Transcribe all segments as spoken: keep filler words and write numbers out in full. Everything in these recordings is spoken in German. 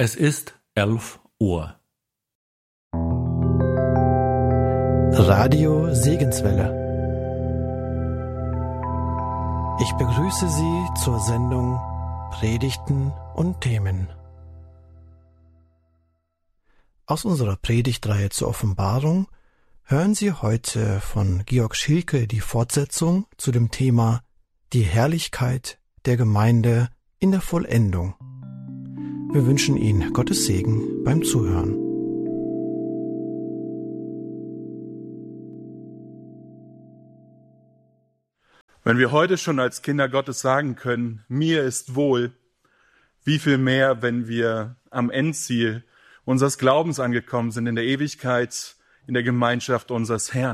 Es ist elf Uhr. Radio Segenswelle. Ich begrüße Sie zur Sendung Predigten und Themen. Aus unserer Predigtreihe zur Offenbarung hören Sie heute von Georg Schielke die Fortsetzung zu dem Thema Die Herrlichkeit der Gemeinde in der Vollendung. Wir wünschen Ihnen Gottes Segen beim Zuhören. Wenn wir heute schon als Kinder Gottes sagen können, mir ist wohl, wie viel mehr, wenn wir am Endziel unseres Glaubens angekommen sind, in der Ewigkeit, in der Gemeinschaft unseres Herrn.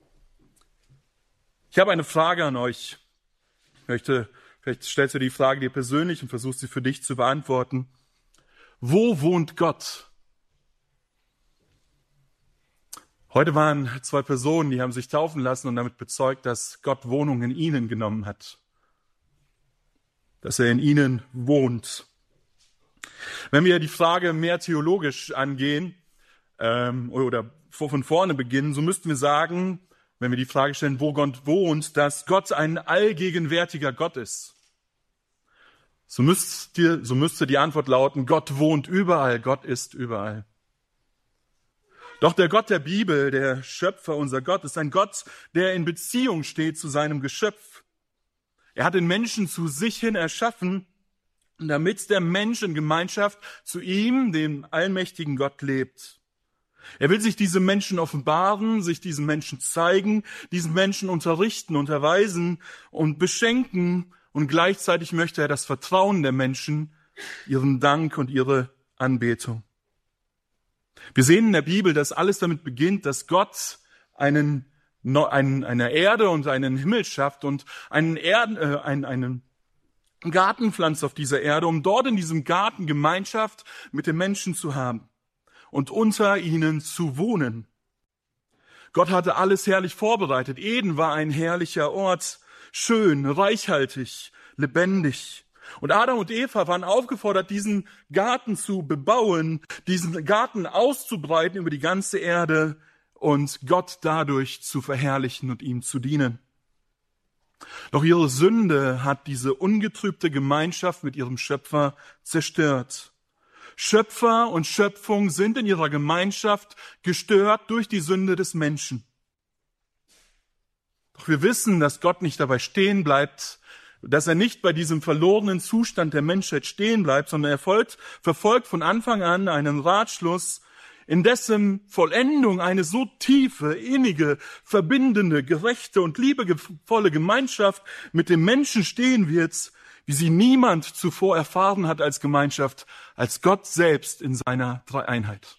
Ich habe eine Frage an euch. Ich möchte, vielleicht stellst du die Frage dir persönlich und versuchst sie für dich zu beantworten. Wo wohnt Gott? Heute waren zwei Personen, die haben sich taufen lassen und damit bezeugt, dass Gott Wohnung in ihnen genommen hat. Dass er in ihnen wohnt. Wenn wir die Frage mehr theologisch angehen ähm, oder von vorne beginnen, so müssten wir sagen, wenn wir die Frage stellen, wo Gott wohnt, dass Gott ein allgegenwärtiger Gott ist. So müsste, so müsste die Antwort lauten, Gott wohnt überall, Gott ist überall. Doch der Gott der Bibel, der Schöpfer, unser Gott, ist ein Gott, der in Beziehung steht zu seinem Geschöpf. Er hat den Menschen zu sich hin erschaffen, damit der Mensch in Gemeinschaft zu ihm, dem allmächtigen Gott, lebt. Er will sich diesem Menschen offenbaren, sich diesem Menschen zeigen, diesen Menschen unterrichten, unterweisen und beschenken. Und gleichzeitig möchte er das Vertrauen der Menschen, ihren Dank und ihre Anbetung. Wir sehen in der Bibel, dass alles damit beginnt, dass Gott einen, einen, eine Erde und einen Himmel schafft und einen, Erden, äh, einen, einen Garten pflanzt auf dieser Erde, um dort in diesem Garten Gemeinschaft mit den Menschen zu haben und unter ihnen zu wohnen. Gott hatte alles herrlich vorbereitet. Eden war ein herrlicher Ort, schön, reichhaltig, lebendig. Und Adam und Eva waren aufgefordert, diesen Garten zu bebauen, diesen Garten auszubreiten über die ganze Erde und Gott dadurch zu verherrlichen und ihm zu dienen. Doch ihre Sünde hat diese ungetrübte Gemeinschaft mit ihrem Schöpfer zerstört. Schöpfer und Schöpfung sind in ihrer Gemeinschaft gestört durch die Sünde des Menschen. Doch wir wissen, dass Gott nicht dabei stehen bleibt, dass er nicht bei diesem verlorenen Zustand der Menschheit stehen bleibt, sondern er folgt, verfolgt von Anfang an einen Ratschluss, in dessen Vollendung eine so tiefe, innige, verbindende, gerechte und liebevolle Gemeinschaft mit dem Menschen stehen wird, wie sie niemand zuvor erfahren hat als Gemeinschaft, als Gott selbst in seiner Dreieinheit.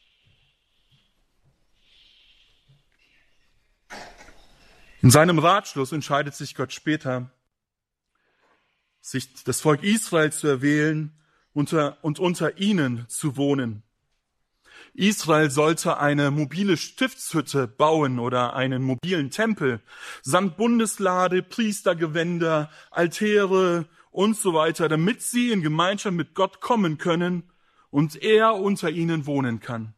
In seinem Ratschluss entscheidet sich Gott später, sich das Volk Israel zu erwählen unter, und unter ihnen zu wohnen. Israel sollte eine mobile Stiftshütte bauen oder einen mobilen Tempel, samt Bundeslade, Priestergewänder, Altäre und so weiter, damit sie in Gemeinschaft mit Gott kommen können und er unter ihnen wohnen kann.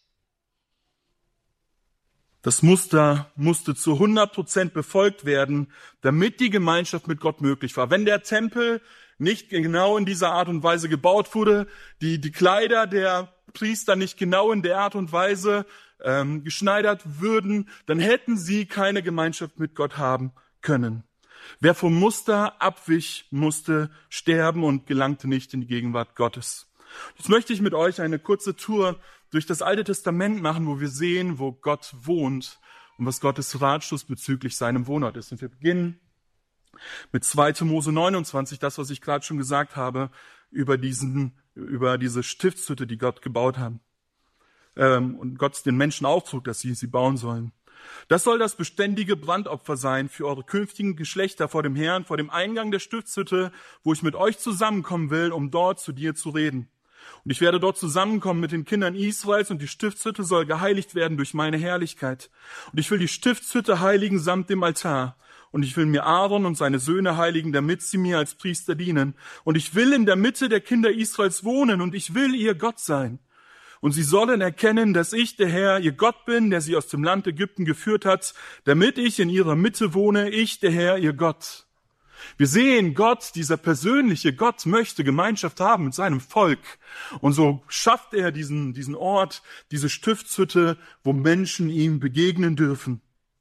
Das Muster musste zu hundert Prozent befolgt werden, damit die Gemeinschaft mit Gott möglich war. Wenn der Tempel nicht genau in dieser Art und Weise gebaut wurde, die, die Kleider der Priester nicht genau in der Art und Weise ähm, geschneidert würden, dann hätten sie keine Gemeinschaft mit Gott haben können. Wer vom Muster abwich, musste sterben und gelangte nicht in die Gegenwart Gottes. Jetzt möchte ich mit euch eine kurze Tour durch das Alte Testament machen, wo wir sehen, wo Gott wohnt und was Gottes Ratschluss bezüglich seinem Wohnort ist. Und wir beginnen mit zweiter Mose neunundzwanzig, das, was ich gerade schon gesagt habe, über diesen, über diese Stiftshütte, die Gott gebaut hat. Ähm, und Gott den Menschen auftrug, dass sie sie bauen sollen. Das soll das beständige Brandopfer sein für eure künftigen Geschlechter vor dem Herrn, vor dem Eingang der Stiftshütte, wo ich mit euch zusammenkommen will, um dort zu dir zu reden. Und ich werde dort zusammenkommen mit den Kindern Israels und die Stiftshütte soll geheiligt werden durch meine Herrlichkeit. Und ich will die Stiftshütte heiligen samt dem Altar. Und ich will mir Aaron und seine Söhne heiligen, damit sie mir als Priester dienen. Und ich will in der Mitte der Kinder Israels wohnen und ich will ihr Gott sein. Und sie sollen erkennen, dass ich, der Herr, ihr Gott bin, der sie aus dem Land Ägypten geführt hat, damit ich in ihrer Mitte wohne, ich, der Herr, ihr Gott. Wir sehen, Gott, dieser persönliche Gott, möchte Gemeinschaft haben mit seinem Volk. Und so schafft er diesen, diesen Ort, diese Stiftshütte, wo Menschen ihm begegnen dürfen.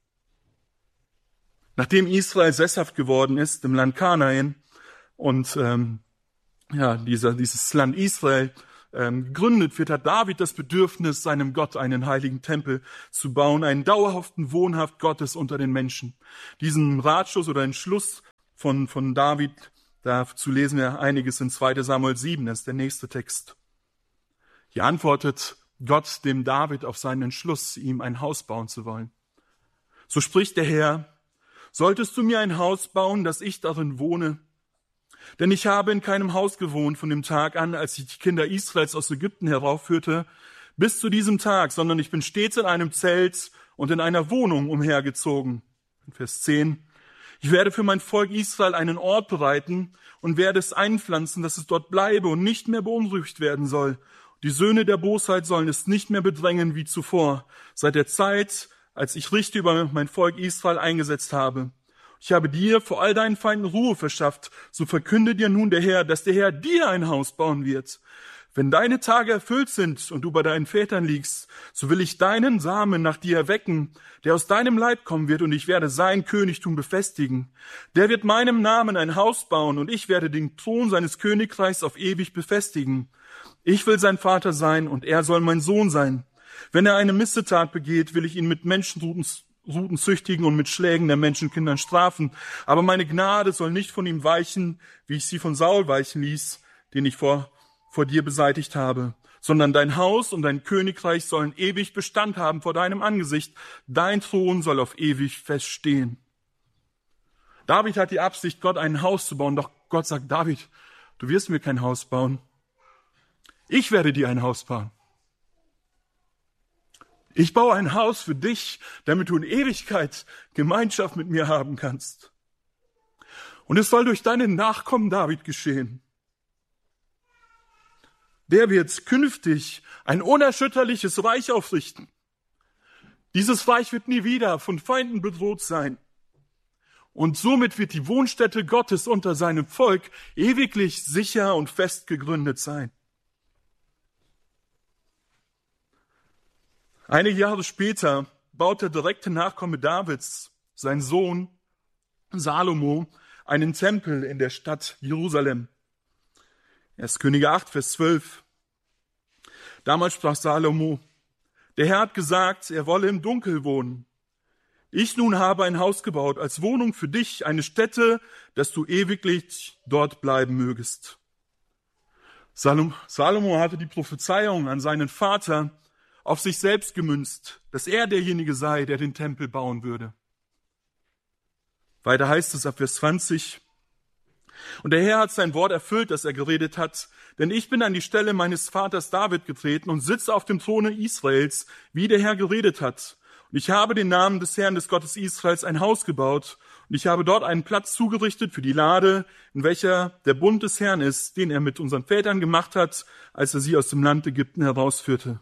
Nachdem Israel sesshaft geworden ist im Land Kanaan und ähm, ja dieser, dieses Land Israel ähm, gegründet wird, hat David das Bedürfnis, seinem Gott einen heiligen Tempel zu bauen, einen dauerhaften Wohnhaft Gottes unter den Menschen. Diesen Ratschluss oder Entschluss von, von David, dazu lesen wir einiges in zweiter Samuel sieben, das ist der nächste Text. Hier antwortet Gott dem David auf seinen Entschluss, ihm ein Haus bauen zu wollen. So spricht der Herr: Solltest du mir ein Haus bauen, dass ich darin wohne? Denn ich habe in keinem Haus gewohnt von dem Tag an, als ich die Kinder Israels aus Ägypten heraufführte, bis zu diesem Tag, sondern ich bin stets in einem Zelt und in einer Wohnung umhergezogen. In Vers zehn. Ich werde für mein Volk Israel einen Ort bereiten und werde es einpflanzen, dass es dort bleibe und nicht mehr beunruhigt werden soll. Die Söhne der Bosheit sollen es nicht mehr bedrängen wie zuvor, seit der Zeit, als ich Richter über mein Volk Israel eingesetzt habe. Ich habe dir vor all deinen Feinden Ruhe verschafft, so verkünde dir nun der Herr, dass der Herr dir ein Haus bauen wird. Wenn deine Tage erfüllt sind und du bei deinen Vätern liegst, so will ich deinen Samen nach dir erwecken, der aus deinem Leib kommen wird, und ich werde sein Königtum befestigen. Der wird meinem Namen ein Haus bauen, und ich werde den Thron seines Königreichs auf ewig befestigen. Ich will sein Vater sein, und er soll mein Sohn sein. Wenn er eine Missetat begeht, will ich ihn mit Menschenruten züchtigen und mit Schlägen der Menschenkindern strafen. Aber meine Gnade soll nicht von ihm weichen, wie ich sie von Saul weichen ließ, den ich vor, vor dir beseitigt habe. Sondern dein Haus und dein Königreich sollen ewig Bestand haben vor deinem Angesicht. Dein Thron soll auf ewig feststehen. David hat die Absicht, Gott ein Haus zu bauen. Doch Gott sagt: David, du wirst mir kein Haus bauen. Ich werde dir ein Haus bauen. Ich baue ein Haus für dich, damit du in Ewigkeit Gemeinschaft mit mir haben kannst. Und es soll durch deinen Nachkommen David geschehen. Der wird künftig ein unerschütterliches Reich aufrichten. Dieses Reich wird nie wieder von Feinden bedroht sein. Und somit wird die Wohnstätte Gottes unter seinem Volk ewiglich sicher und fest gegründet sein. Einige Jahre später baut der direkte Nachkomme Davids, sein Sohn Salomo, einen Tempel in der Stadt Jerusalem. erster Könige acht, Vers zwölf. Damals sprach Salomo: Der Herr hat gesagt, er wolle im Dunkel wohnen. Ich nun habe ein Haus gebaut als Wohnung für dich, eine Stätte, dass du ewiglich dort bleiben mögest. Salomo hatte die Prophezeiung an seinen Vater auf sich selbst gemünzt, dass er derjenige sei, der den Tempel bauen würde. Weiter heißt es ab Vers zwanzig: Und der Herr hat sein Wort erfüllt, das er geredet hat, denn ich bin an die Stelle meines Vaters David getreten und sitze auf dem Throne Israels, wie der Herr geredet hat. Und ich habe den Namen des Herrn, des Gottes Israels, ein Haus gebaut, und ich habe dort einen Platz zugerichtet für die Lade, in welcher der Bund des Herrn ist, den er mit unseren Vätern gemacht hat, als er sie aus dem Land Ägypten herausführte.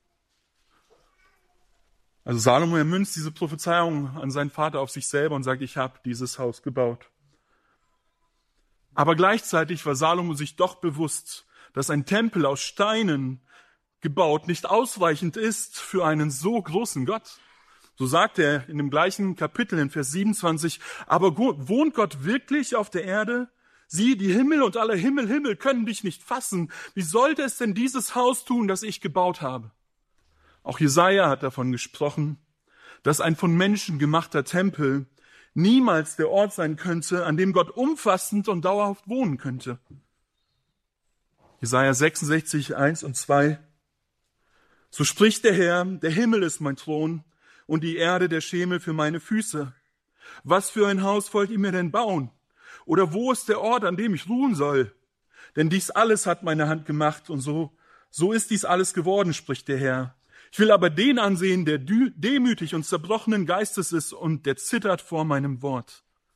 Also Salomo, er münzt diese Prophezeiung an seinen Vater auf sich selber und sagt: Ich habe dieses Haus gebaut. Aber gleichzeitig war Salomo sich doch bewusst, dass ein Tempel aus Steinen gebaut nicht ausreichend ist für einen so großen Gott. So sagt er in dem gleichen Kapitel in Vers siebenundzwanzig: Aber wohnt Gott wirklich auf der Erde? Sieh, die Himmel und alle Himmel, Himmel können dich nicht fassen. Wie sollte es denn dieses Haus tun, das ich gebaut habe? Auch Jesaja hat davon gesprochen, dass ein von Menschen gemachter Tempel niemals der Ort sein könnte, an dem Gott umfassend und dauerhaft wohnen könnte. Jesaja sechsundsechzig, eins und zwei. So spricht der Herr: Der Himmel ist mein Thron und die Erde der Schemel für meine Füße. Was für ein Haus wollt ihr mir denn bauen? Oder wo ist der Ort, an dem ich ruhen soll? Denn dies alles hat meine Hand gemacht, und so, so ist dies alles geworden, spricht der Herr. Ich will aber den ansehen, der demütig und zerbrochenen Geistes ist und der zittert vor meinem Wort.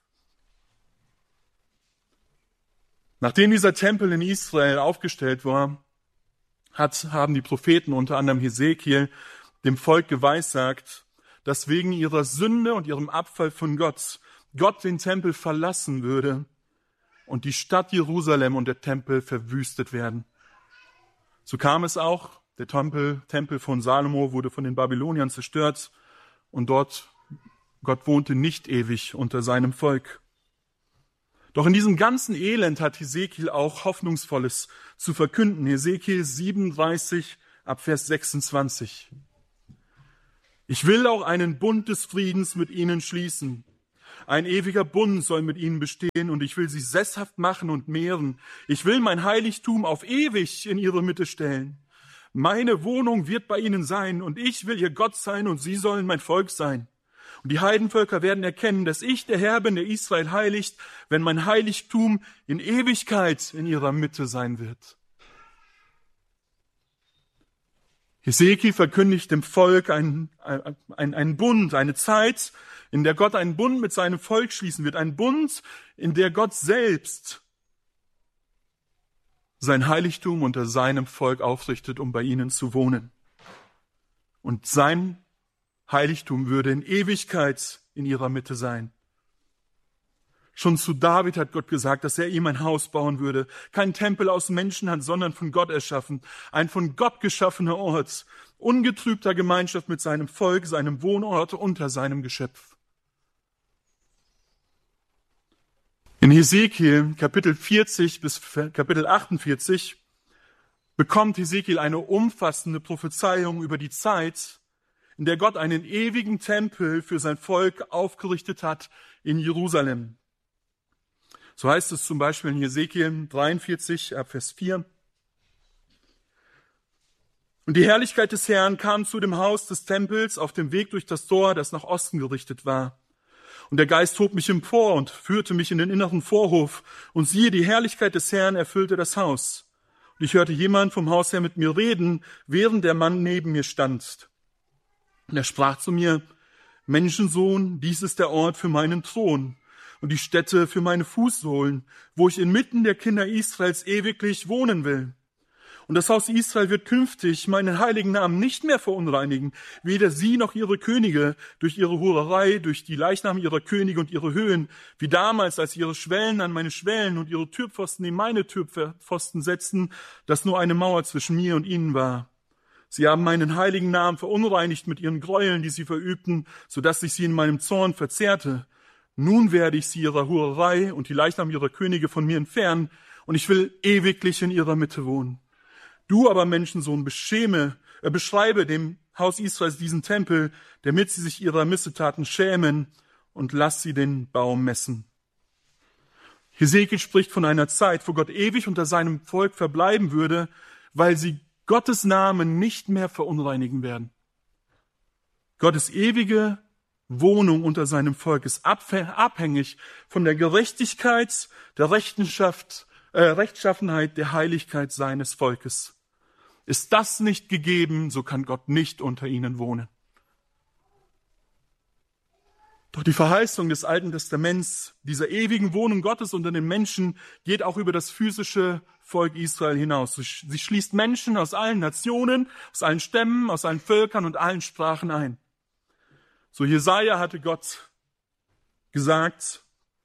Nachdem dieser Tempel in Israel aufgestellt war, hat, haben die Propheten, unter anderem Hesekiel, dem Volk geweissagt, dass wegen ihrer Sünde und ihrem Abfall von Gott, Gott den Tempel verlassen würde und die Stadt Jerusalem und der Tempel verwüstet werden. So kam es auch. Der Tempel, Tempel von Salomo wurde von den Babyloniern zerstört und dort, Gott wohnte nicht ewig unter seinem Volk. Doch in diesem ganzen Elend hat Hesekiel auch Hoffnungsvolles zu verkünden. Hesekiel siebenunddreißig ab Vers sechsundzwanzig. Ich will auch einen Bund des Friedens mit ihnen schließen. Ein ewiger Bund soll mit ihnen bestehen und ich will sie sesshaft machen und mehren. Ich will mein Heiligtum auf ewig in ihre Mitte stellen. Meine Wohnung wird bei ihnen sein und ich will ihr Gott sein und sie sollen mein Volk sein. Und die Heidenvölker werden erkennen, dass ich der Herr bin, der Israel heiligt, wenn mein Heiligtum in Ewigkeit in ihrer Mitte sein wird. Hesekiel verkündigt dem Volk einen, einen, einen Bund, eine Zeit, in der Gott einen Bund mit seinem Volk schließen wird. Ein Bund, in der Gott selbst sein Heiligtum unter seinem Volk aufrichtet, um bei ihnen zu wohnen. Und sein Heiligtum würde in Ewigkeit in ihrer Mitte sein. Schon zu David hat Gott gesagt, dass er ihm ein Haus bauen würde. Kein Tempel aus Menschenhand, sondern von Gott erschaffen. Ein von Gott geschaffener Ort. Ungetrübter Gemeinschaft mit seinem Volk, seinem Wohnort unter seinem Geschöpf. In Hesekiel Kapitel vierzig bis Kapitel achtundvierzig bekommt Hesekiel eine umfassende Prophezeiung über die Zeit, in der Gott einen ewigen Tempel für sein Volk aufgerichtet hat in Jerusalem. So heißt es zum Beispiel in Hesekiel dreiundvierzig, ab Vers vier. Und die Herrlichkeit des Herrn kam zu dem Haus des Tempels auf dem Weg durch das Tor, das nach Osten gerichtet war. Und der Geist hob mich empor und führte mich in den inneren Vorhof. Und siehe, die Herrlichkeit des Herrn erfüllte das Haus. Und ich hörte jemand vom Haus her mit mir reden, während der Mann neben mir stand. Und er sprach zu mir, Menschensohn, dies ist der Ort für meinen Thron und die Stätte für meine Fußsohlen, wo ich inmitten der Kinder Israels ewiglich wohnen will. Und das Haus Israel wird künftig meinen heiligen Namen nicht mehr verunreinigen, weder sie noch ihre Könige durch ihre Hurerei, durch die Leichname ihrer Könige und ihre Höhen, wie damals, als ihre Schwellen an meine Schwellen und ihre Türpfosten in meine Türpfosten setzten, dass nur eine Mauer zwischen mir und ihnen war. Sie haben meinen heiligen Namen verunreinigt mit ihren Gräueln, die sie verübten, so dass ich sie in meinem Zorn verzehrte. Nun werde ich sie ihrer Hurerei und die Leichnam ihrer Könige von mir entfernen, und ich will ewiglich in ihrer Mitte wohnen. Du aber, Menschensohn, beschäme, äh, beschreibe dem Haus Israels diesen Tempel, damit sie sich ihrer Missetaten schämen, und lass sie den Baum messen. Hesekiel spricht von einer Zeit, wo Gott ewig unter seinem Volk verbleiben würde, weil sie Gottes Namen nicht mehr verunreinigen werden. Gottes ewige Wohnung unter seinem Volk ist abhängig von der Gerechtigkeit, der Rechenschaft, äh, Rechtschaffenheit, der Heiligkeit seines Volkes. Ist das nicht gegeben, so kann Gott nicht unter ihnen wohnen. Doch die Verheißung des Alten Testaments, dieser ewigen Wohnung Gottes unter den Menschen, geht auch über das physische Volk Israel hinaus. Sie schließt Menschen aus allen Nationen, aus allen Stämmen, aus allen Völkern und allen Sprachen ein. So Jesaja hatte Gott gesagt,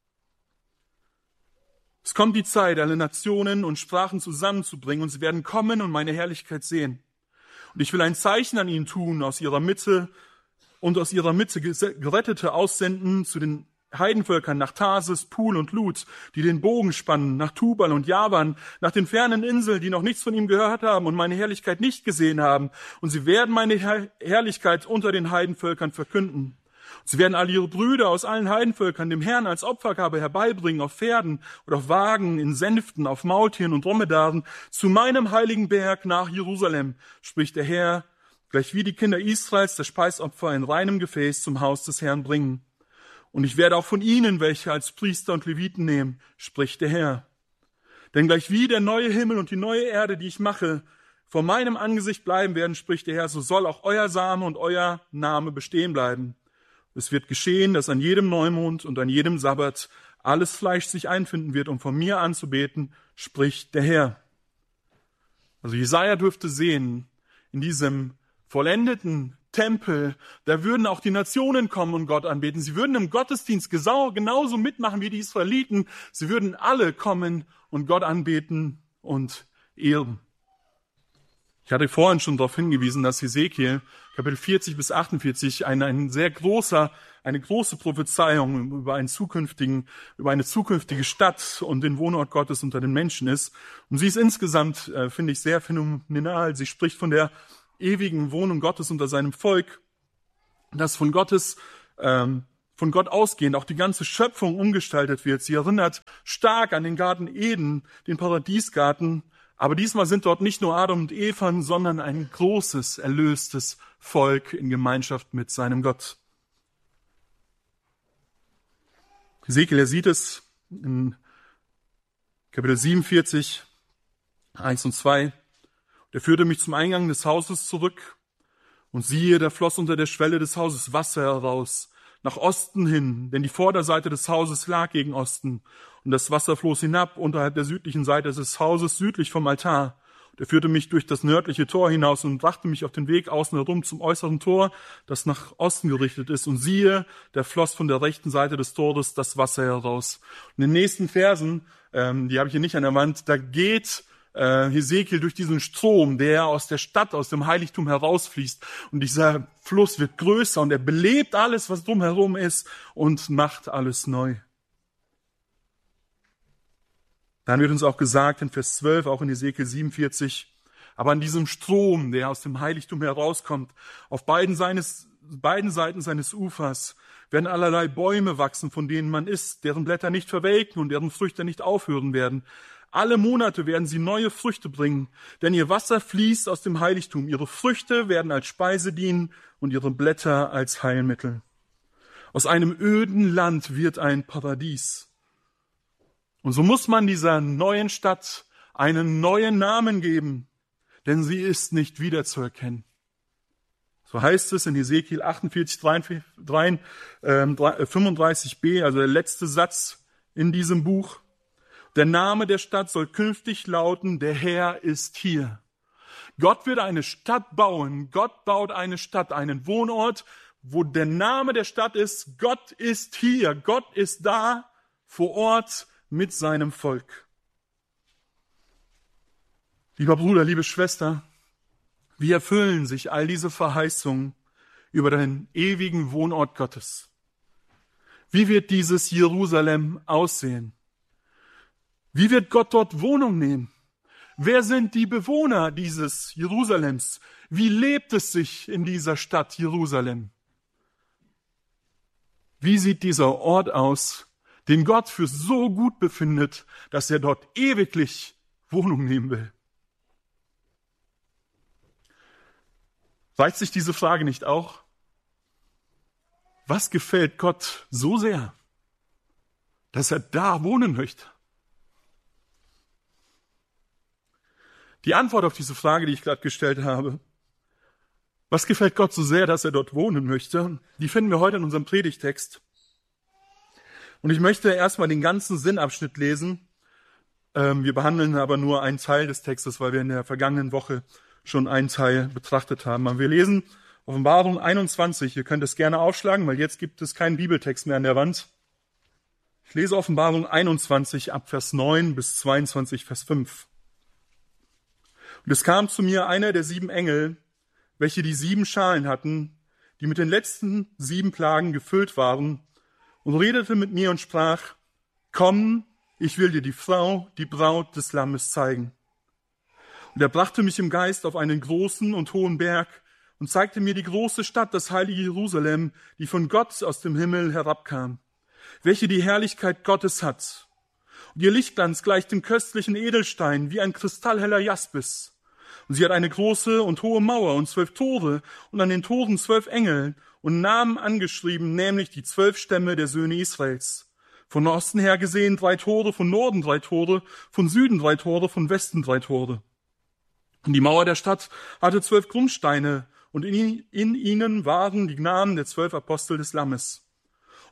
es kommt die Zeit, alle Nationen und Sprachen zusammenzubringen, und sie werden kommen und meine Herrlichkeit sehen. Und ich will ein Zeichen an ihnen tun, aus ihrer Mitte und aus ihrer Mitte Gerettete aussenden zu den Heidenvölkern nach Tarsis, Pul und Lut, die den Bogen spannen, nach Tubal und Javan, nach den fernen Inseln, die noch nichts von ihm gehört haben und meine Herrlichkeit nicht gesehen haben. Und sie werden meine Herr- Herrlichkeit unter den Heidenvölkern verkünden. Sie werden all ihre Brüder aus allen Heidenvölkern dem Herrn als Opfergabe herbeibringen, auf Pferden oder auf Wagen, in Sänften, auf Maultieren und Dromedaren, zu meinem heiligen Berg nach Jerusalem, spricht der Herr, gleich wie die Kinder Israels das Speisopfer in reinem Gefäß zum Haus des Herrn bringen. Und ich werde auch von ihnen welche als Priester und Leviten nehmen, spricht der Herr. Denn gleich wie der neue Himmel und die neue Erde, die ich mache, vor meinem Angesicht bleiben werden, spricht der Herr, so soll auch euer Same und euer Name bestehen bleiben. Es wird geschehen, dass an jedem Neumond und an jedem Sabbat alles Fleisch sich einfinden wird, um von mir anzubeten, spricht der Herr. Also Jesaja dürfte sehen, in diesem vollendeten Tempel, da würden auch die Nationen kommen und Gott anbeten. Sie würden im Gottesdienst genauso mitmachen wie die Israeliten. Sie würden alle kommen und Gott anbeten und ehren. Ich hatte vorhin schon darauf hingewiesen, dass Hesekiel Kapitel vierzig bis achtundvierzig ein, ein sehr großer, eine große Prophezeiung über einen zukünftigen, über eine zukünftige Stadt und den Wohnort Gottes unter den Menschen ist. Und sie ist insgesamt, äh, finde ich, sehr phänomenal. Sie spricht von der ewigen Wohnung Gottes unter seinem Volk, dass von Gottes, ähm, von Gott ausgehend auch die ganze Schöpfung umgestaltet wird. Sie erinnert stark an den Garten Eden, den Paradiesgarten. Aber diesmal sind dort nicht nur Adam und Eva, sondern ein großes, erlöstes Volk in Gemeinschaft mit seinem Gott. Hesekiel, er sieht es in Kapitel siebenundvierzig, eins und zwei. Er führte mich zum Eingang des Hauses zurück und siehe, da floss unter der Schwelle des Hauses Wasser heraus, nach Osten hin, denn die Vorderseite des Hauses lag gegen Osten. Und das Wasser floss hinab unterhalb der südlichen Seite des Hauses, südlich vom Altar. Und er führte mich durch das nördliche Tor hinaus und brachte mich auf den Weg außen herum zum äußeren Tor, das nach Osten gerichtet ist. Und siehe, da floss von der rechten Seite des Tores das Wasser heraus. Und in den nächsten Versen, ähm, die habe ich hier nicht an der Wand, da geht äh, Hesekiel durch diesen Strom, der aus der Stadt, aus dem Heiligtum herausfließt. Und dieser Fluss wird größer und er belebt alles, was drumherum ist und macht alles neu. Dann wird uns auch gesagt in Vers zwölf, auch in Hesekiel siebenundvierzig, aber an diesem Strom, der aus dem Heiligtum herauskommt, auf beiden, seines, beiden Seiten seines Ufers werden allerlei Bäume wachsen, von denen man isst, deren Blätter nicht verwelken und deren Früchte nicht aufhören werden. Alle Monate werden sie neue Früchte bringen, denn ihr Wasser fließt aus dem Heiligtum. Ihre Früchte werden als Speise dienen und ihre Blätter als Heilmittel. Aus einem öden Land wird ein Paradies. Und so muss man dieser neuen Stadt einen neuen Namen geben, denn sie ist nicht wiederzuerkennen. So heißt es in Hesekiel achtundvierzig, fünfunddreißig b, also der letzte Satz in diesem Buch. Der Name der Stadt soll künftig lauten, der Herr ist hier. Gott wird eine Stadt bauen. Gott baut eine Stadt, einen Wohnort, wo der Name der Stadt ist, Gott ist hier. Gott ist da vor Ort mit seinem Volk. Lieber Bruder, liebe Schwester, wie erfüllen sich all diese Verheißungen über den ewigen Wohnort Gottes? Wie wird dieses Jerusalem aussehen? Wie wird Gott dort Wohnung nehmen? Wer sind die Bewohner dieses Jerusalems? Wie lebt es sich in dieser Stadt Jerusalem? Wie sieht dieser Ort aus, den Gott für so gut befindet, dass er dort ewiglich Wohnung nehmen will? Reizt sich diese Frage nicht auch? Was gefällt Gott so sehr, dass er da wohnen möchte? Die Antwort auf diese Frage, die ich gerade gestellt habe, was gefällt Gott so sehr, dass er dort wohnen möchte, die finden wir heute in unserem Predigtext. Und ich möchte erstmal den ganzen Sinnabschnitt lesen. Wir behandeln aber nur einen Teil des Textes, weil wir in der vergangenen Woche schon einen Teil betrachtet haben. Aber wir lesen Offenbarung einundzwanzig. Ihr könnt es gerne aufschlagen, weil jetzt gibt es keinen Bibeltext mehr an der Wand. Ich lese Offenbarung einundzwanzig ab Vers neun bis zweiundzwanzig, Vers fünf. Und es kam zu mir einer der sieben Engel, welche die sieben Schalen hatten, die mit den letzten sieben Plagen gefüllt waren, und redete mit mir und sprach, komm, ich will dir die Frau, die Braut des Lammes zeigen. Und er brachte mich im Geist auf einen großen und hohen Berg und zeigte mir die große Stadt, das heilige Jerusalem, die von Gott aus dem Himmel herabkam, welche die Herrlichkeit Gottes hat. Und ihr Lichtglanz gleicht dem köstlichen Edelstein, wie ein kristallheller Jaspis. Und sie hat eine große und hohe Mauer und zwölf Tore und an den Toren zwölf Engel und Namen angeschrieben, nämlich die zwölf Stämme der Söhne Israels. Von Osten her gesehen drei Tore, von Norden drei Tore, von Süden drei Tore, von Westen drei Tore. Und die Mauer der Stadt hatte zwölf Grundsteine und in, in ihnen waren die Namen der zwölf Apostel des Lammes.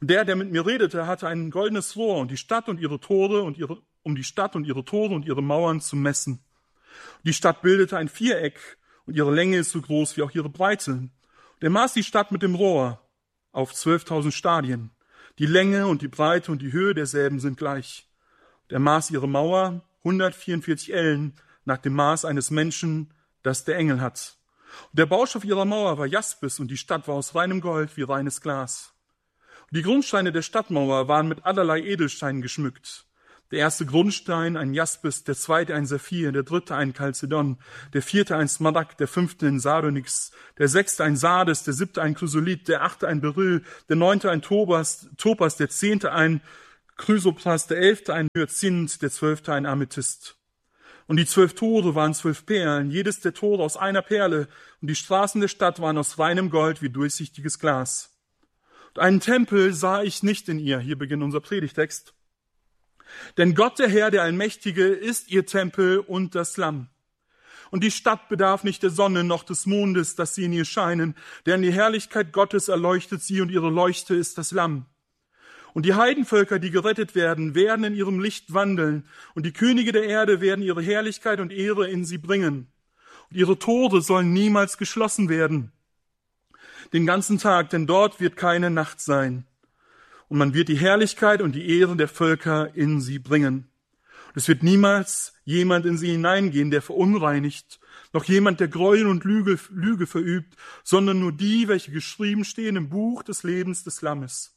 Und der, der mit mir redete, hatte ein goldenes Rohr und die Stadt und ihre Tore und ihre, um die Stadt und ihre Tore und ihre Mauern zu messen. Die Stadt bildete ein Viereck und ihre Länge ist so groß wie auch ihre Breite. Und er maß die Stadt mit dem Rohr auf zwölftausend Stadien. Die Länge und die Breite und die Höhe derselben sind gleich. Und er maß ihre Mauer hundertvierundvierzig Ellen nach dem Maß eines Menschen, das der Engel hat. Und der Baustoff ihrer Mauer war Jaspis und die Stadt war aus reinem Gold wie reines Glas. Und die Grundsteine der Stadtmauer waren mit allerlei Edelsteinen geschmückt. Der erste Grundstein ein Jaspis, der zweite ein Saphir, der dritte ein Chalcedon, der vierte ein Smaragd, der fünfte ein Sardonyx, der sechste ein Sardes, der siebte ein Chrysolit, der achte ein Beryl, der neunte ein Topas, Topas, der zehnte ein Chrysopras, der elfte ein Hyazinth, der zwölfte ein Amethyst. Und die zwölf Tore waren zwölf Perlen, jedes der Tore aus einer Perle, und die Straßen der Stadt waren aus reinem Gold wie durchsichtiges Glas. Und einen Tempel sah ich nicht in ihr, hier beginnt unser Predigtext. Denn Gott, der Herr, der Allmächtige, ist ihr Tempel und das Lamm. Und die Stadt bedarf nicht der Sonne noch des Mondes, dass sie in ihr scheinen, denn die Herrlichkeit Gottes erleuchtet sie und ihre Leuchte ist das Lamm. Und die Heidenvölker, die gerettet werden, werden in ihrem Licht wandeln, und die Könige der Erde werden ihre Herrlichkeit und Ehre in sie bringen. Und ihre Tore sollen niemals geschlossen werden, den ganzen Tag, denn dort wird keine Nacht sein. Und man wird die Herrlichkeit und die Ehre der Völker in sie bringen. Und es wird niemals jemand in sie hineingehen, der verunreinigt, noch jemand, der Gräuel und Lüge, Lüge verübt, sondern nur die, welche geschrieben stehen im Buch des Lebens des Lammes.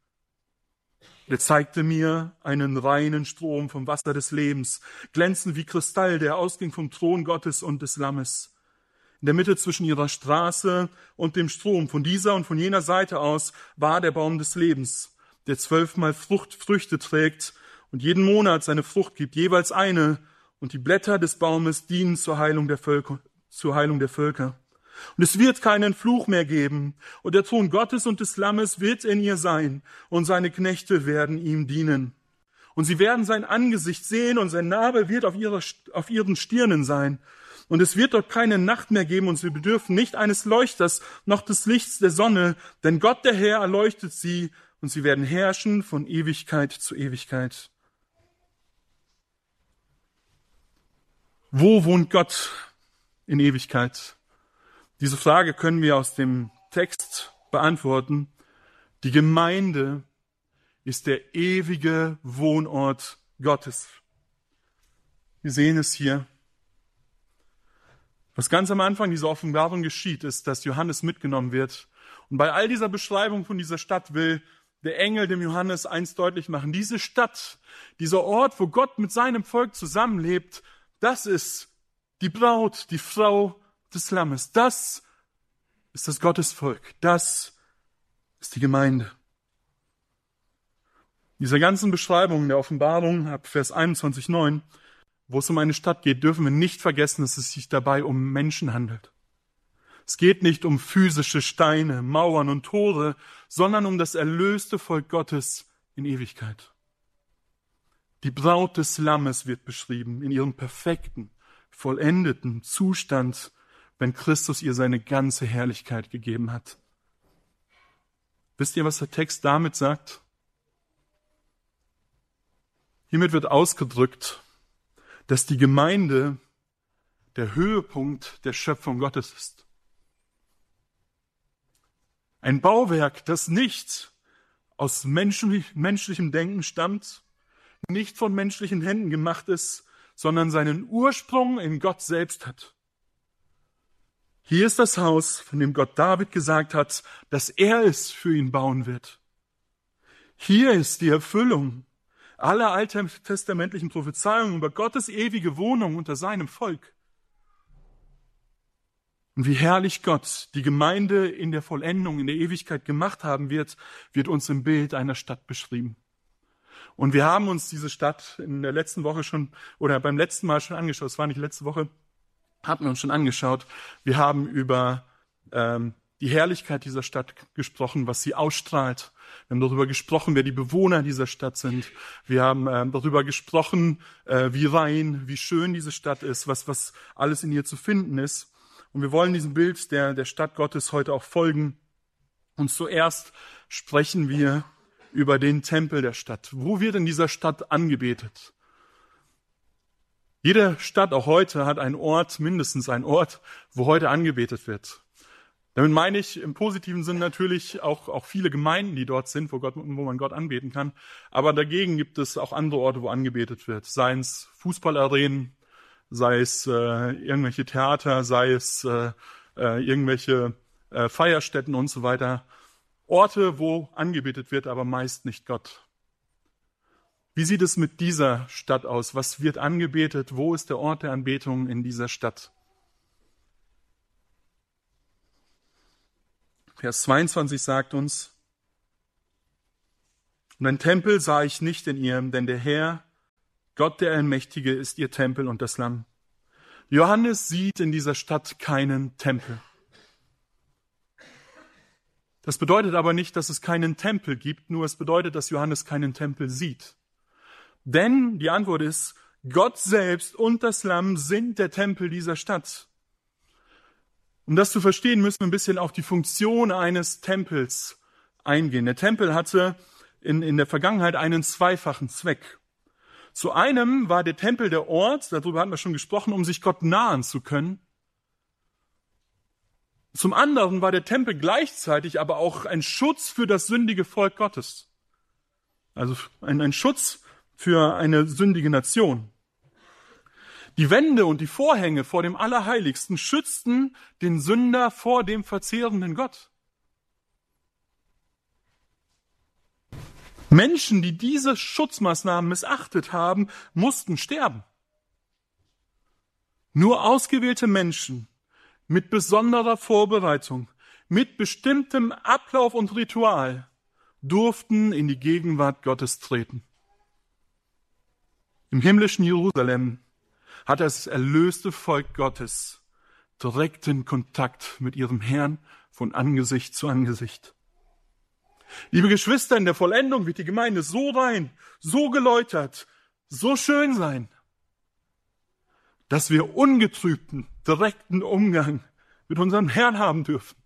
Er zeigte mir einen reinen Strom vom Wasser des Lebens, glänzend wie Kristall, der ausging vom Thron Gottes und des Lammes. In der Mitte zwischen ihrer Straße und dem Strom, von dieser und von jener Seite aus, war der Baum des Lebens, der zwölfmal Frucht, Früchte trägt und jeden Monat seine Frucht gibt, jeweils eine, und die Blätter des Baumes dienen zur Heilung der Völker, zur Heilung der Völker. Und es wird keinen Fluch mehr geben, und der Thron Gottes und des Lammes wird in ihr sein, und seine Knechte werden ihm dienen. Und sie werden sein Angesicht sehen, und sein Name wird auf, ihrer, auf ihren Stirnen sein. Und es wird dort keine Nacht mehr geben, und sie bedürfen nicht eines Leuchters, noch des Lichts der Sonne, denn Gott der Herr erleuchtet sie, und sie werden herrschen von Ewigkeit zu Ewigkeit. Wo wohnt Gott in Ewigkeit? Diese Frage können wir aus dem Text beantworten. Die Gemeinde ist der ewige Wohnort Gottes. Wir sehen es hier. Was ganz am Anfang dieser Offenbarung geschieht, ist, dass Johannes mitgenommen wird. Und bei all dieser Beschreibung von dieser Stadt will der Engel dem Johannes eins deutlich machen. Diese Stadt, dieser Ort, wo Gott mit seinem Volk zusammenlebt, das ist die Braut, die Frau des Lammes. Das ist das Gottesvolk. Das ist die Gemeinde. In dieser ganzen Beschreibung der Offenbarung ab Vers einundzwanzig neun, wo es um eine Stadt geht, dürfen wir nicht vergessen, dass es sich dabei um Menschen handelt. Es geht nicht um physische Steine, Mauern und Tore, sondern um das erlöste Volk Gottes in Ewigkeit. Die Braut des Lammes wird beschrieben in ihrem perfekten, vollendeten Zustand, wenn Christus ihr seine ganze Herrlichkeit gegeben hat. Wisst ihr, was der Text damit sagt? Hiermit wird ausgedrückt, dass die Gemeinde der Höhepunkt der Schöpfung Gottes ist. Ein Bauwerk, das nicht aus menschlich, menschlichem Denken stammt, nicht von menschlichen Händen gemacht ist, sondern seinen Ursprung in Gott selbst hat. Hier ist das Haus, von dem Gott David gesagt hat, dass er es für ihn bauen wird. Hier ist die Erfüllung aller alttestamentlichen Prophezeiungen über Gottes ewige Wohnung unter seinem Volk. Und wie herrlich Gott die Gemeinde in der Vollendung, in der Ewigkeit gemacht haben wird, wird uns im Bild einer Stadt beschrieben. Und wir haben uns diese Stadt in der letzten Woche schon, oder beim letzten Mal schon angeschaut, es war nicht letzte Woche, hatten wir uns schon angeschaut. Wir haben über ähm, die Herrlichkeit dieser Stadt gesprochen, was sie ausstrahlt. Wir haben darüber gesprochen, wer die Bewohner dieser Stadt sind. Wir haben ähm, darüber gesprochen, äh, wie rein, wie schön diese Stadt ist, was, was alles in ihr zu finden ist. Und wir wollen diesem Bild der, der Stadt Gottes heute auch folgen. Und zuerst sprechen wir über den Tempel der Stadt. Wo wird in dieser Stadt angebetet? Jede Stadt, auch heute, hat einen Ort, mindestens einen Ort, wo heute angebetet wird. Damit meine ich im positiven Sinn natürlich auch, auch viele Gemeinden, die dort sind, wo, Gott, wo man Gott anbeten kann. Aber dagegen gibt es auch andere Orte, wo angebetet wird. Sei es Fußballarenen, sei es äh, irgendwelche Theater, sei es äh, äh, irgendwelche äh, Feierstätten und so weiter. Orte, wo angebetet wird, aber meist nicht Gott. Wie sieht es mit dieser Stadt aus? Was wird angebetet? Wo ist der Ort der Anbetung in dieser Stadt? Vers zweiundzwanzig sagt uns, und ein Tempel sah ich nicht in ihr, denn der Herr, Gott der Allmächtige, ist ihr Tempel und das Lamm. Johannes sieht in dieser Stadt keinen Tempel. Das bedeutet aber nicht, dass es keinen Tempel gibt, nur es bedeutet, dass Johannes keinen Tempel sieht. Denn die Antwort ist, Gott selbst und das Lamm sind der Tempel dieser Stadt. Um das zu verstehen, müssen wir ein bisschen auf die Funktion eines Tempels eingehen. Der Tempel hatte in, in der Vergangenheit einen zweifachen Zweck. Zu einem war der Tempel der Ort, darüber hatten wir schon gesprochen, um sich Gott nahen zu können. Zum anderen war der Tempel gleichzeitig aber auch ein Schutz für das sündige Volk Gottes. Also ein, ein Schutz für eine sündige Nation. Die Wände und die Vorhänge vor dem Allerheiligsten schützten den Sünder vor dem verzehrenden Gott. Menschen, die diese Schutzmaßnahmen missachtet haben, mussten sterben. Nur ausgewählte Menschen mit besonderer Vorbereitung, mit bestimmtem Ablauf und Ritual durften in die Gegenwart Gottes treten. Im himmlischen Jerusalem hat das erlöste Volk Gottes direkten Kontakt mit ihrem Herrn von Angesicht zu Angesicht. Liebe Geschwister, in der Vollendung wird die Gemeinde so rein, so geläutert, so schön sein, dass wir ungetrübten, direkten Umgang mit unserem Herrn haben dürfen.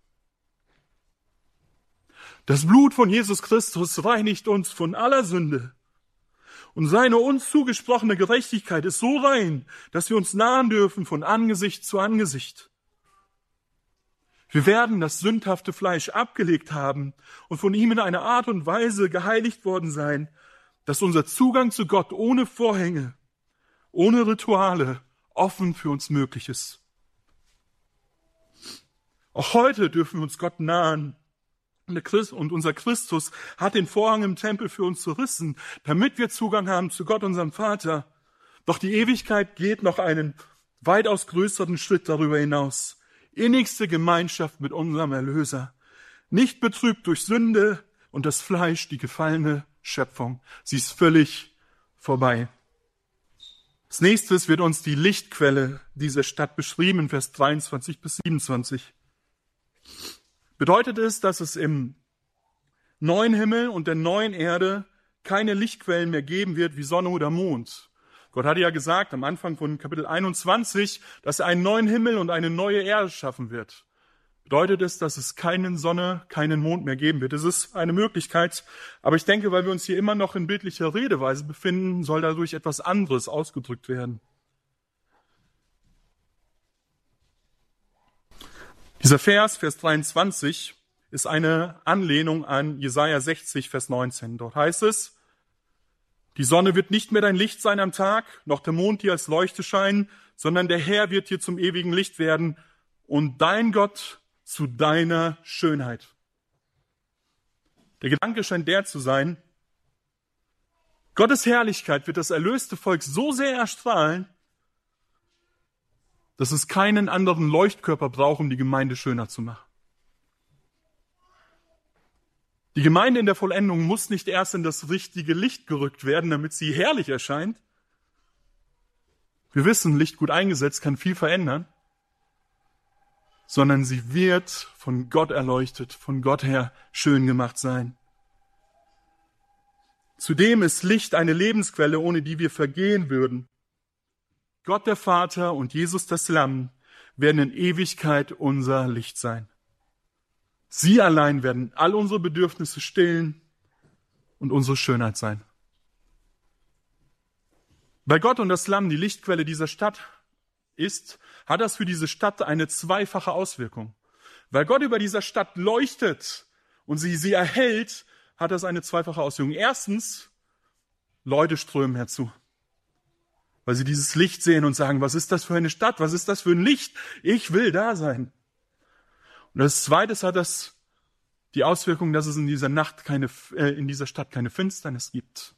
Das Blut von Jesus Christus reinigt uns von aller Sünde. Und seine uns zugesprochene Gerechtigkeit ist so rein, dass wir uns nahen dürfen von Angesicht zu Angesicht. Wir werden das sündhafte Fleisch abgelegt haben und von ihm in einer Art und Weise geheiligt worden sein, dass unser Zugang zu Gott ohne Vorhänge, ohne Rituale offen für uns möglich ist. Auch heute dürfen wir uns Gott nahen. Und unser Christus hat den Vorhang im Tempel für uns zerrissen, damit wir Zugang haben zu Gott, unserem Vater. Doch die Ewigkeit geht noch einen weitaus größeren Schritt darüber hinaus. Innigste Gemeinschaft mit unserem Erlöser. Nicht betrübt durch Sünde und das Fleisch, die gefallene Schöpfung. Sie ist völlig vorbei. Als nächstes wird uns die Lichtquelle dieser Stadt beschrieben in Vers dreiundzwanzig bis siebenundzwanzig. Bedeutet es, dass es im neuen Himmel und der neuen Erde keine Lichtquellen mehr geben wird wie Sonne oder Mond. Gott hatte ja gesagt am Anfang von Kapitel einundzwanzig, dass er einen neuen Himmel und eine neue Erde schaffen wird. Bedeutet es, dass es keine Sonne, keinen Mond mehr geben wird. Es ist eine Möglichkeit, aber ich denke, weil wir uns hier immer noch in bildlicher Redeweise befinden, soll dadurch etwas anderes ausgedrückt werden. Dieser Vers, Vers dreiundzwanzig, ist eine Anlehnung an Jesaja sechzig, Vers neunzehn. Dort heißt es, die Sonne wird nicht mehr dein Licht sein am Tag, noch der Mond dir als Leuchte scheinen, sondern der Herr wird dir zum ewigen Licht werden und dein Gott zu deiner Schönheit. Der Gedanke scheint der zu sein, Gottes Herrlichkeit wird das erlöste Volk so sehr erstrahlen, dass es keinen anderen Leuchtkörper braucht, um die Gemeinde schöner zu machen. Die Gemeinde in der Vollendung muss nicht erst in das richtige Licht gerückt werden, damit sie herrlich erscheint. Wir wissen, Licht gut eingesetzt kann viel verändern, sondern sie wird von Gott erleuchtet, von Gott her schön gemacht sein. Zudem ist Licht eine Lebensquelle, ohne die wir vergehen würden. Gott der Vater und Jesus das Lamm werden in Ewigkeit unser Licht sein. Sie allein werden all unsere Bedürfnisse stillen und unsere Schönheit sein. Weil Gott und das Lamm die Lichtquelle dieser Stadt ist, hat das für diese Stadt eine zweifache Auswirkung. Weil Gott über dieser Stadt leuchtet und sie sie erhält, hat das eine zweifache Auswirkung. Erstens, Leute strömen herzu, weil sie dieses Licht sehen und sagen, was ist das für eine Stadt, was ist das für ein Licht? Ich will da sein. Und das Zweite hat das die Auswirkung, dass es in dieser Nacht keine, äh, in dieser Stadt keine Finsternis gibt.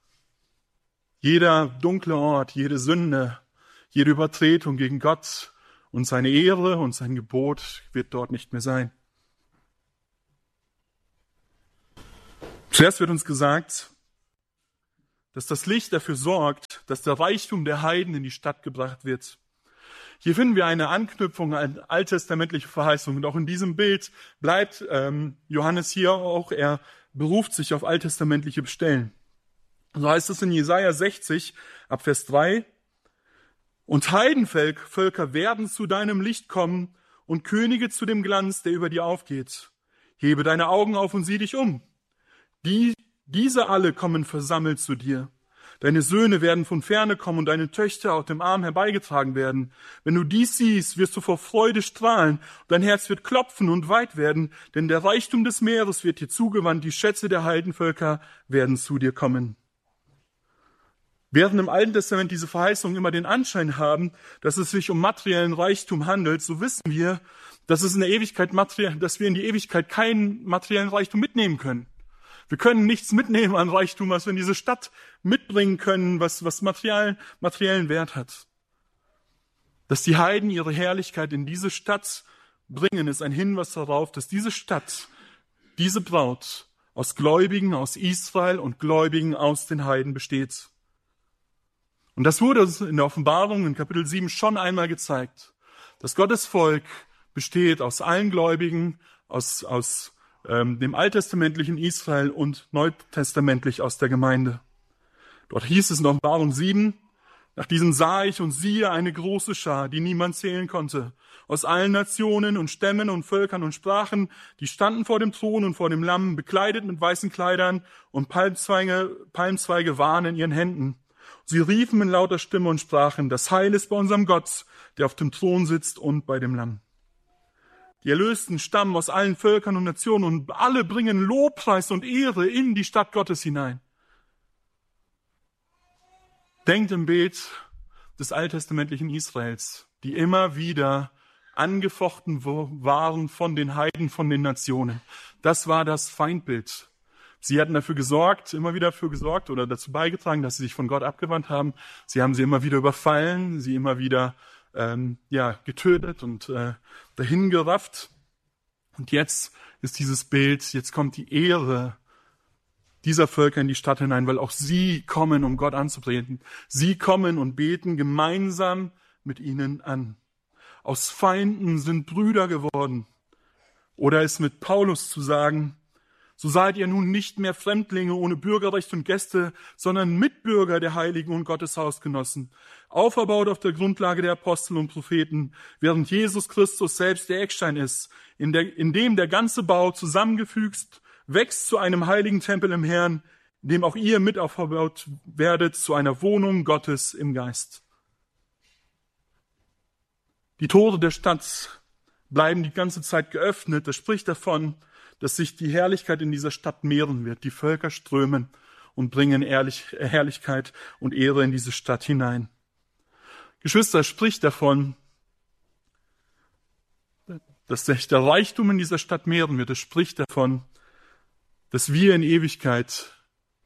Jeder dunkle Ort, jede Sünde, jede Übertretung gegen Gott und seine Ehre und sein Gebot wird dort nicht mehr sein. Zuerst wird uns gesagt, dass das Licht dafür sorgt, dass der Reichtum der Heiden in die Stadt gebracht wird. Hier finden wir eine Anknüpfung an alttestamentliche Verheißungen. Und auch in diesem Bild bleibt ähm, Johannes hier auch, er beruft sich auf alttestamentliche Stellen. So heißt es in Jesaja sechzig, ab Vers drei, und Heidenvölker werden zu deinem Licht kommen und Könige zu dem Glanz, der über dir aufgeht. Hebe deine Augen auf und sieh dich um. Die, diese alle kommen versammelt zu dir. Deine Söhne werden von ferne kommen und deine Töchter auf dem Arm herbeigetragen werden. Wenn du dies siehst, wirst du vor Freude strahlen. Dein Herz wird klopfen und weit werden, denn der Reichtum des Meeres wird dir zugewandt. Die Schätze der Heidenvölker werden zu dir kommen. Während im Alten Testament diese Verheißungen immer den Anschein haben, dass es sich um materiellen Reichtum handelt, so wissen wir, dass es in der Ewigkeit materiell, dass wir in die Ewigkeit keinen materiellen Reichtum mitnehmen können. Wir können nichts mitnehmen an Reichtum, was wir in diese Stadt mitbringen können, was, was materiellen, materiellen Wert hat. Dass die Heiden ihre Herrlichkeit in diese Stadt bringen, ist ein Hinweis darauf, dass diese Stadt, diese Braut aus Gläubigen aus Israel und Gläubigen aus den Heiden besteht. Und das wurde in der Offenbarung in Kapitel sieben schon einmal gezeigt, dass Gottes Volk besteht aus allen Gläubigen, aus, aus ähm, dem alttestamentlichen Israel und neutestamentlich aus der Gemeinde. Dort hieß es in Offenbarung sieben, nach diesem sah ich und siehe eine große Schar, die niemand zählen konnte, aus allen Nationen und Stämmen und Völkern und Sprachen, die standen vor dem Thron und vor dem Lamm, bekleidet mit weißen Kleidern und Palmzweige, Palmzweige waren in ihren Händen. Sie riefen in lauter Stimme und sprachen, das Heil ist bei unserem Gott, der auf dem Thron sitzt und bei dem Lamm. Die Erlösten stammen aus allen Völkern und Nationen und alle bringen Lobpreis und Ehre in die Stadt Gottes hinein. Denkt im Bild des alttestamentlichen Israels, die immer wieder angefochten waren von den Heiden, von den Nationen. Das war das Feindbild. Sie hatten dafür gesorgt, immer wieder dafür gesorgt oder dazu beigetragen, dass sie sich von Gott abgewandt haben. Sie haben sie immer wieder überfallen, sie immer wieder ähm, ja getötet und äh, dahingerafft. Und jetzt ist dieses Bild, jetzt kommt die Ehre dieser Völker in die Stadt hinein, weil auch sie kommen, um Gott anzubeten. Sie kommen und beten gemeinsam mit ihnen an. Aus Feinden sind Brüder geworden. Oder es mit Paulus zu sagen, so seid ihr nun nicht mehr Fremdlinge ohne Bürgerrecht und Gäste, sondern Mitbürger der Heiligen und Gottes Hausgenossen, auferbaut auf der Grundlage der Apostel und Propheten, während Jesus Christus selbst der Eckstein ist, in, der, in dem der ganze Bau zusammengefügt wächst zu einem heiligen Tempel im Herrn, in dem auch ihr mit aufgebaut werdet zu einer Wohnung Gottes im Geist. Die Tore der Stadt bleiben die ganze Zeit geöffnet. Das spricht davon, dass sich die Herrlichkeit in dieser Stadt mehren wird. Die Völker strömen und bringen Ehrlich, Herrlichkeit und Ehre in diese Stadt hinein. Geschwister, es spricht davon, dass sich der Reichtum in dieser Stadt mehren wird. Es spricht davon, dass wir in Ewigkeit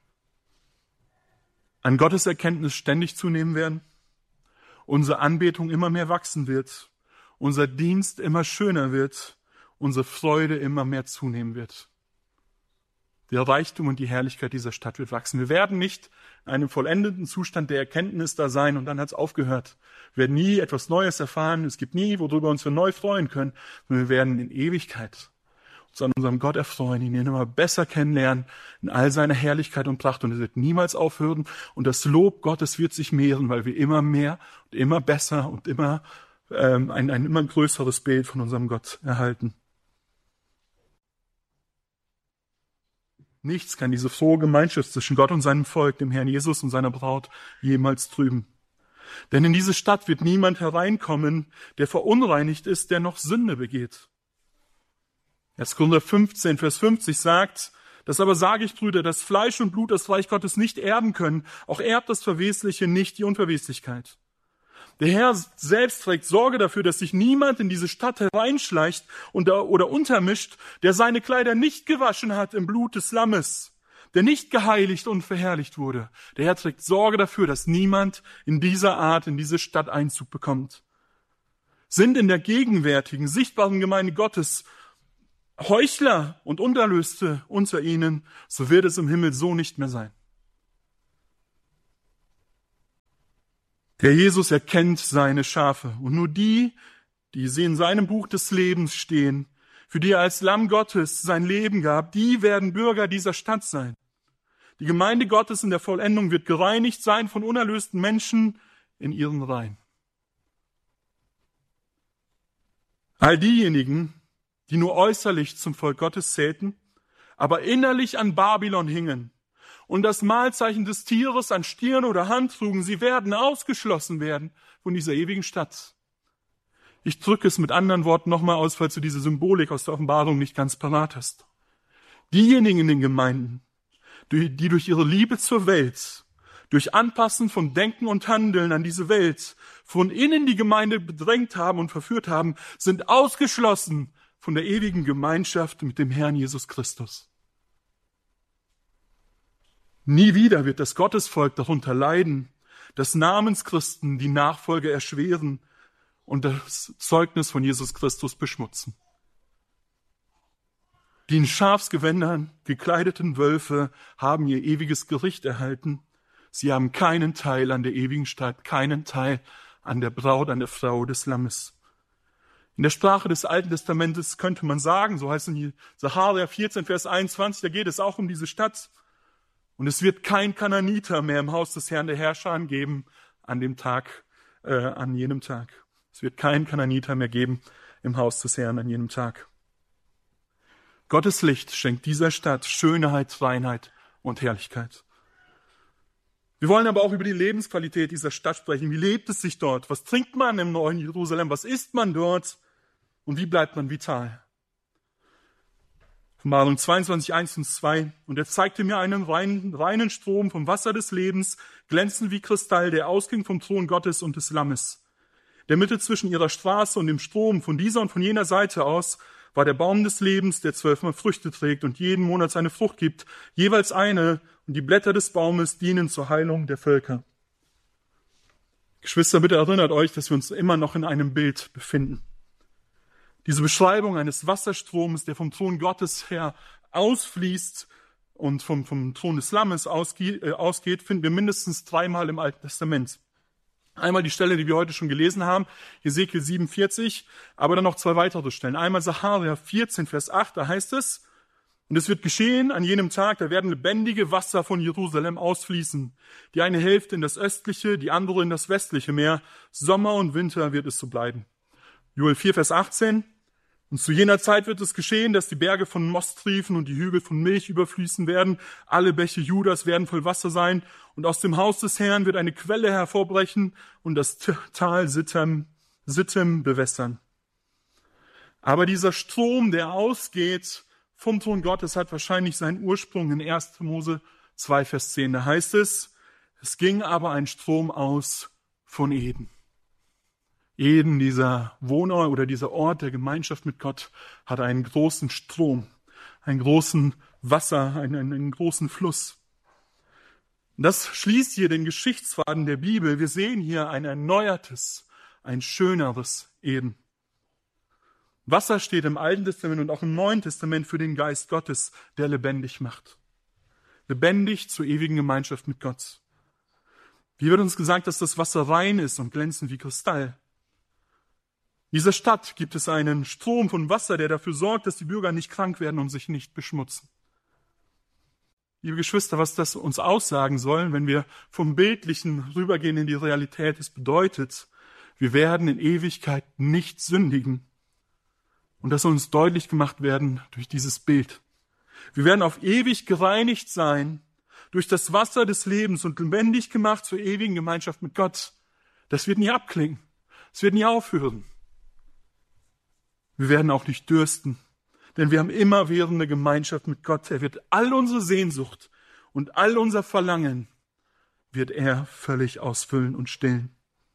an Gottes Erkenntnis ständig zunehmen werden, unsere Anbetung immer mehr wachsen wird, unser Dienst immer schöner wird, unsere Freude immer mehr zunehmen wird. Der Reichtum und die Herrlichkeit dieser Stadt wird wachsen. Wir werden nicht in einem vollendeten Zustand der Erkenntnis da sein und dann hat es aufgehört. Wir werden nie etwas Neues erfahren. Es gibt nie, worüber uns wir neu freuen können. Wir werden in Ewigkeit uns an unserem Gott erfreuen, ihn immer besser kennenlernen, in all seiner Herrlichkeit und Pracht. Und es wird niemals aufhören. Und das Lob Gottes wird sich mehren, weil wir immer mehr und immer besser und immer ähm, ein, ein immer größeres Bild von unserem Gott erhalten. Nichts kann diese frohe Gemeinschaft zwischen Gott und seinem Volk, dem Herrn Jesus und seiner Braut, jemals trüben. Denn in diese Stadt wird niemand hereinkommen, der verunreinigt ist, der noch Sünde begeht. erster Korinther fünfzehn, Vers fünfzig sagt, das aber sage ich, Brüder, dass Fleisch und Blut das Reich Gottes nicht erben können, auch erbt das Verwesliche nicht die Unverweslichkeit. Der Herr selbst trägt Sorge dafür, dass sich niemand in diese Stadt hereinschleicht oder, oder untermischt, der seine Kleider nicht gewaschen hat im Blut des Lammes, der nicht geheiligt und verherrlicht wurde. Der Herr trägt Sorge dafür, dass niemand in dieser Art in diese Stadt Einzug bekommt. Sind in der gegenwärtigen, sichtbaren Gemeinde Gottes Heuchler und Unerlöste unter ihnen, so wird es im Himmel so nicht mehr sein. Der Jesus erkennt seine Schafe und nur die, die sie in seinem Buch des Lebens stehen, für die er als Lamm Gottes sein Leben gab, die werden Bürger dieser Stadt sein. Die Gemeinde Gottes in der Vollendung wird gereinigt sein von unerlösten Menschen in ihren Reihen. All diejenigen, die nur äußerlich zum Volk Gottes zählten, aber innerlich an Babylon hingen und das Mahlzeichen des Tieres an Stirn oder Hand trugen, sie werden ausgeschlossen werden von dieser ewigen Stadt. Ich drücke es mit anderen Worten nochmal aus, falls du diese Symbolik aus der Offenbarung nicht ganz parat hast. Diejenigen in den Gemeinden, die durch ihre Liebe zur Welt, durch Anpassen von Denken und Handeln an diese Welt, von innen die Gemeinde bedrängt haben und verführt haben, sind ausgeschlossen von der ewigen Gemeinschaft mit dem Herrn Jesus Christus. Nie wieder wird das Gottesvolk darunter leiden, dass Namenschristen die Nachfolge erschweren und das Zeugnis von Jesus Christus beschmutzen. Die in Schafsgewändern gekleideten Wölfe haben ihr ewiges Gericht erhalten. Sie haben keinen Teil an der ewigen Stadt, keinen Teil an der Braut, an der Frau des Lammes. In der Sprache des Alten Testamentes könnte man sagen, so heißt es in Sacharja vierzehn, Vers einundzwanzig, da geht es auch um diese Stadt. Und es wird kein Kananiter mehr im Haus des Herrn der Herrscher geben an dem Tag, äh, an jenem Tag. Es wird kein Kananiter mehr geben im Haus des Herrn an jenem Tag. Gottes Licht schenkt dieser Stadt Schönheit, Reinheit und Herrlichkeit. Wir wollen aber auch über die Lebensqualität dieser Stadt sprechen. Wie lebt es sich dort? Was trinkt man im neuen Jerusalem? Was isst man dort? Und wie bleibt man vital? Offenbarung zweiundzwanzig, eins und zwei. Und er zeigte mir einen reinen, reinen Strom vom Wasser des Lebens, glänzend wie Kristall, der ausging vom Thron Gottes und des Lammes. Der Mitte zwischen ihrer Straße und dem Strom, von dieser und von jener Seite aus, war der Baum des Lebens, der zwölfmal Früchte trägt und jeden Monat seine Frucht gibt, jeweils eine, und die Blätter des Baumes dienen zur Heilung der Völker. Geschwister, bitte erinnert euch, dass wir uns immer noch in einem Bild befinden. Diese Beschreibung eines Wasserstroms, der vom Thron Gottes her ausfließt und vom, vom Thron des Lammes ausgeht, äh, ausgeht, finden wir mindestens dreimal im Alten Testament. Einmal die Stelle, die wir heute schon gelesen haben, Hesekiel siebenundvierzig, aber dann noch zwei weitere Stellen. Einmal Sacharja vierzehn, Vers acht, da heißt es, und es wird geschehen an jenem Tag, da werden lebendige Wasser von Jerusalem ausfließen. Die eine Hälfte in das östliche, die andere in das westliche Meer. Sommer und Winter wird es so bleiben. Joel vier, Vers achtzehn, und zu jener Zeit wird es geschehen, dass die Berge von Most triefen und die Hügel von Milch überfließen werden. Alle Bäche Judas werden voll Wasser sein. Und aus dem Haus des Herrn wird eine Quelle hervorbrechen und das Tal Sittim, Sittim bewässern. Aber dieser Strom, der ausgeht vom Thron Gottes, hat wahrscheinlich seinen Ursprung in erster Mose zwei, Vers zehn. Da heißt es, es ging aber ein Strom aus von Eden. Eden, dieser Wohnort oder dieser Ort der Gemeinschaft mit Gott, hat einen großen Strom, einen großen Wasser, einen, einen großen Fluss. Und das schließt hier den Geschichtsfaden der Bibel. Wir sehen hier ein erneuertes, ein schöneres Eden. Wasser steht im Alten Testament und auch im Neuen Testament für den Geist Gottes, der lebendig macht. Lebendig zur ewigen Gemeinschaft mit Gott. Wie wird uns gesagt, dass das Wasser rein ist und glänzend wie Kristall? In dieser Stadt gibt es einen Strom von Wasser, der dafür sorgt, dass die Bürger nicht krank werden und sich nicht beschmutzen. Liebe Geschwister, was das uns aussagen soll, wenn wir vom Bildlichen rübergehen in die Realität, es bedeutet, wir werden in Ewigkeit nicht sündigen. Und das soll uns deutlich gemacht werden durch dieses Bild. Wir werden auf ewig gereinigt sein durch das Wasser des Lebens und lebendig gemacht zur ewigen Gemeinschaft mit Gott. Das wird nie abklingen. Es wird nie aufhören. Wir werden auch nicht dürsten, denn wir haben immerwährende Gemeinschaft mit Gott. Er wird all unsere Sehnsucht und all unser Verlangen wird er völlig ausfüllen und stillen.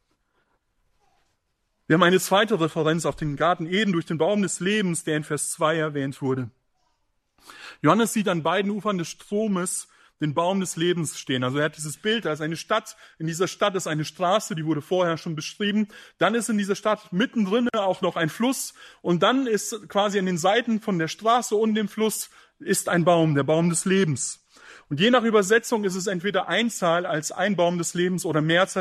Wir haben eine zweite Referenz auf den Garten Eden durch den Baum des Lebens, der in Vers zwei erwähnt wurde. Johannes sieht an beiden Ufern des Stromes den Baum des Lebens stehen. Also er hat dieses Bild, da ist eine Stadt, in dieser Stadt ist eine Straße, die wurde vorher schon beschrieben. Dann ist in dieser Stadt mittendrin auch noch ein Fluss und dann ist quasi an den Seiten von der Straße und dem Fluss ist ein Baum, der Baum des Lebens. Und je nach Übersetzung ist es entweder Einzahl als ein Baum des Lebens oder Mehrzahl